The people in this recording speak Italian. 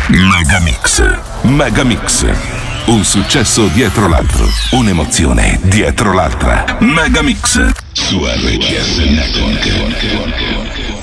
Megamix. Megamix. Un successo dietro l'altro. Un'emozione dietro l'altra. Megamix. Su RCS Network.